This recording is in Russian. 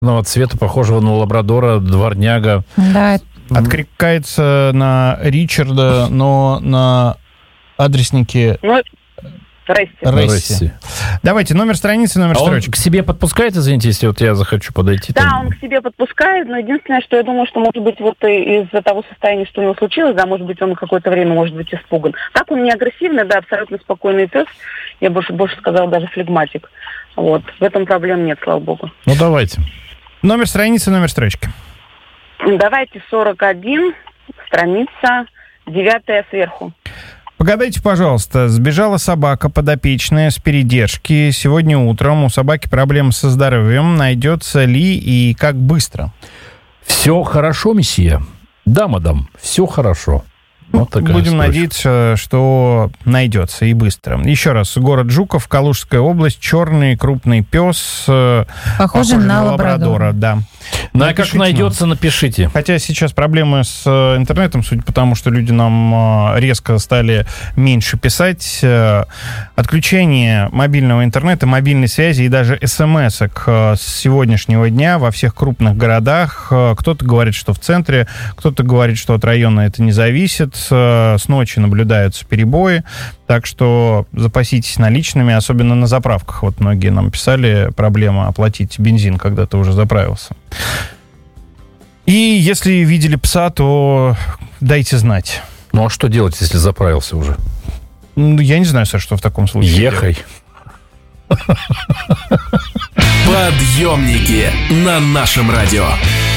цвета, похожего на лабрадора, дворняга. Да. Откликается на Ричарда, но на адреснике Ресси. Давайте, номер страницы, номер строчки. Он к себе подпускает, извините, если вот я захочу подойти? Да, он к себе подпускает, но единственное, что я думаю, что, может быть, вот из-за того состояния, что у него случилось, да, может быть, он какое-то время может быть испуган. Так он не агрессивный, да, абсолютно спокойный пес. Я больше сказала, даже флегматик. Вот. В этом проблем нет, слава богу. Ну, давайте. Номер страницы, номер строчки. Давайте 41, страница 9 сверху. Погадайте, пожалуйста, сбежала собака подопечная с передержки. Сегодня утром у собаки проблемы со здоровьем. Найдется ли и как быстро? Все хорошо, месье. Да, мадам, все хорошо. Вот такая Будем строчка. надеяться, что найдется и быстро. Еще раз, город Жуков, Калужская область, черный крупный пес, Похожий на лабрадора. Да. Ну, а как найдется, напишите. Хотя сейчас проблемы с интернетом, судя по тому, что люди нам резко стали меньше писать, отключение мобильного интернета, мобильной связи и даже смс-ок с сегодняшнего дня во всех крупных городах. Кто-то говорит, что в центре, кто-то говорит, что от района это не зависит. С ночи наблюдаются перебои, так что запаситесь наличными, особенно на заправках. Вот многие нам писали проблема оплатить бензин, когда ты уже заправился. И если видели пса, то дайте знать. Ну, а что делать, если заправился уже? Я не знаю, Саш, что в таком случае Ехай. Подъемники на нашем радио.